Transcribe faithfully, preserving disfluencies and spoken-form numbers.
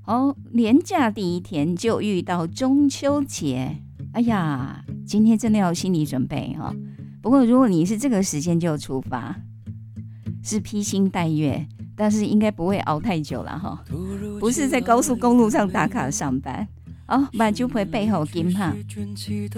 哦，连假第一天就遇到中秋节，哎呀，今天真的要有心理准备哈、哦。不过如果你是这个时间就出发，是披星戴月，但是应该不会熬太久了哈、哦，不是在高速公路上打卡上班。哦，把酒杯背后金哈。